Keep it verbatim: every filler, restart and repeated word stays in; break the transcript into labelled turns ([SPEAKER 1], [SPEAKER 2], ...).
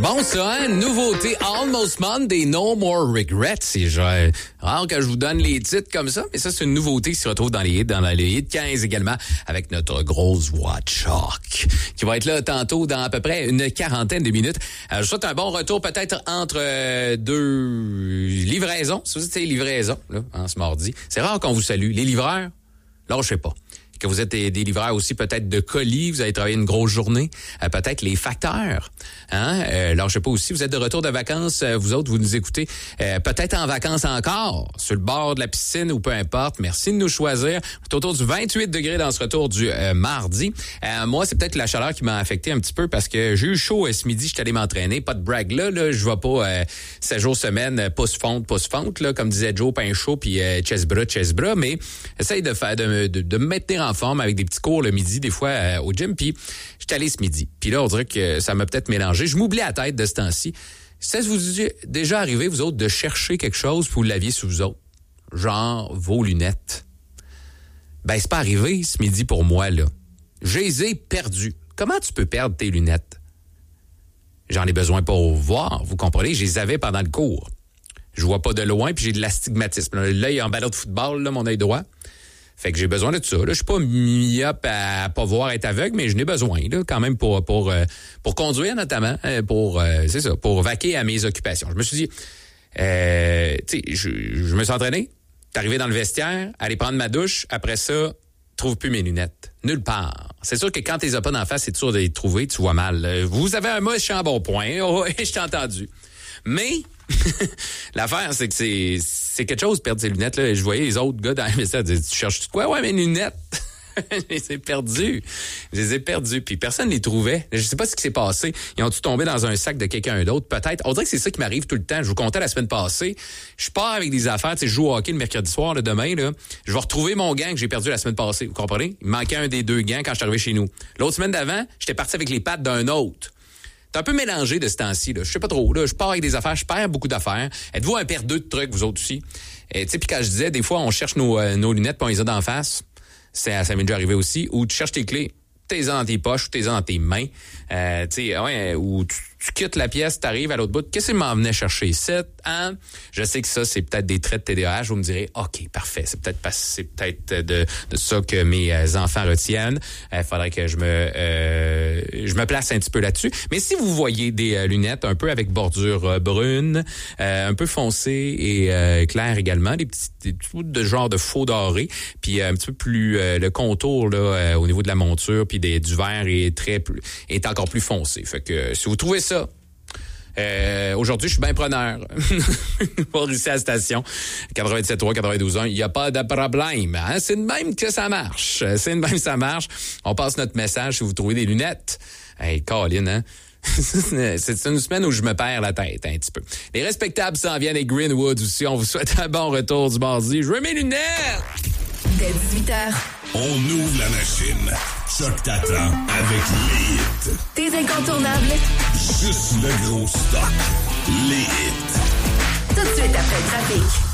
[SPEAKER 1] Bon, ça, hein? Nouveauté Almost Monday, No More Regrets. C'est genre rare que je vous donne les titres comme ça, mais ça, c'est une nouveauté qui se retrouve dans les hits, dans les hits quinze également, avec notre grosse voix de choc, qui va être là tantôt dans à peu près une quarantaine de minutes. Euh, je souhaite un bon retour peut-être entre euh, deux livraisons. Si vous êtes livraison, là, en ce mardi. C'est rare qu'on vous salue. Les livreurs, là, je sais pas. Que vous êtes des, des livreurs aussi peut-être de colis, vous avez travaillé une grosse journée, euh, peut-être les facteurs, hein, euh, alors je sais pas aussi, vous êtes de retour de vacances, euh, vous autres, vous nous écoutez, euh, peut-être en vacances encore, sur le bord de la piscine ou peu importe, merci de nous choisir, c'est autour du vingt-huit degrés dans ce retour du euh, mardi, euh, moi c'est peut-être la chaleur qui m'a affecté un petit peu parce que j'ai eu chaud euh, ce midi, je suis allé m'entraîner, pas de brag là, là je vais pas euh, sept jours semaine, euh, pouce fonte, pouce fonte, là, comme disait Joe, pain chaud, puis euh, chest bras, chest bras, mais essaye de faire, de, de, de me maintenir en forme avec des petits cours le midi, des fois euh, au gym, puis j'étais allé ce midi. Puis là, on dirait que ça m'a peut-être mélangé. Je m'oublie la tête de ce temps-ci. Ça vous est déjà arrivé, vous autres, de chercher quelque chose pour vous l'aviez sous vous autres? Genre vos lunettes. Ben, c'est pas arrivé ce midi pour moi, là. Je les ai perdues. Comment tu peux perdre tes lunettes? J'en ai besoin pour voir, vous comprenez? Je les avais pendant le cours. Je vois pas de loin, puis j'ai de l'astigmatisme. L'œil en ballon de football, là, mon œil droit. Fait que j'ai besoin de ça. Là, je suis pas myope à pas voir, être aveugle, mais je n'ai besoin là quand même pour pour euh, pour conduire notamment, pour euh, c'est ça, pour vaquer à mes occupations. Je me suis dit, euh, tu sais, je, je me suis entraîné, t'arrivé dans le vestiaire, aller prendre ma douche, après ça, trouve plus mes lunettes, nulle part. C'est sûr que quand t'es pas d'en face, c'est sûr de les trouver, tu vois mal. Vous avez un méchant bon point, oh, je t'ai entendu. Mais l'affaire, c'est que c'est, c'est quelque chose, perdre ses lunettes. Là. Je voyais les autres gars dans la message dire, tu cherches quoi? Ouais, mes lunettes. Je les ai perdues. Je les ai perdues. Puis personne ne les trouvait. Je sais pas ce qui s'est passé. Ils ont-tu tombé dans un sac de quelqu'un d'autre? Peut-être. On dirait que c'est ça qui m'arrive tout le temps. Je vous comptais la semaine passée. Je pars avec des affaires. Tu sais, je joue au hockey le mercredi soir, là, demain. Là. Je vais retrouver mon gant que j'ai perdu la semaine passée. Vous comprenez? Il me manquait un des deux gants quand je suis arrivé chez nous. L'autre semaine d'avant, j'étais parti avec les pattes d'un autre. C'est un peu mélangé de ce temps-ci, là. Je sais pas trop, là. Je pars avec des affaires, je perds beaucoup d'affaires. Êtes-vous un perdeux de trucs, vous autres aussi? Tu sais, puis quand je disais, des fois, on cherche nos, euh, nos lunettes, puis on les a d'en face. Ça, ça m'est déjà arrivé aussi. Ou tu cherches tes clés, t'es dans tes poches, ou t'es dans tes mains. Euh, tu sais, ouais, ou tu, tu quittes la pièce, t'arrives à l'autre bout. Qu'est-ce qui m'en venait chercher? sept, hein? Je sais que ça, c'est peut-être des traits de T D A H. Vous me direz, OK, parfait. C'est peut-être pas, c'est peut-être de, de ça que mes enfants retiennent. Il euh, faudrait que je me, euh, je me place un petit peu là-dessus. Mais si vous voyez des euh, lunettes un peu avec bordure euh, brune, euh, un peu foncée et euh, claire également, des petits, des petits bouts de genre de faux doré, puis euh, un petit peu plus euh, le contour là euh, au niveau de la monture, puis des, du verre est très plus, est encore plus foncé. Fait que si vous trouvez ça, Euh, aujourd'hui, je suis bien preneur pour ici à la station quatre-vingt-sept trois quatre-vingt-douze un. Il n'y a pas de problème. Hein? C'est de même que ça marche. C'est de même que ça marche. On passe notre message si vous trouvez des lunettes. Hey, Colin, hein? C'est une semaine où je me perds la tête un petit peu. Les respectables s'en viennent et Greenwood aussi. On vous souhaite un bon retour du mardi. Je veux mes lunettes!
[SPEAKER 2] Dès dix-huit heures.
[SPEAKER 3] On ouvre la machine. Choc t'attend avec les hits.
[SPEAKER 2] Tes incontournables.
[SPEAKER 3] Juste le gros stock. Les hits.
[SPEAKER 2] Tout de suite après le trafic.